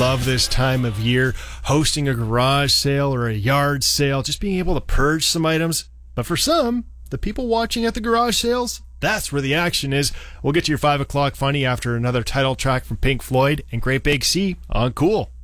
love this time of year, hosting a garage sale or a yard sale, just being able to purge some items. But for some, the people watching at the garage sales, that's where the action is. We'll get to your 5 o'clock funny after another title track from Pink Floyd and Great Big Sea on Cool.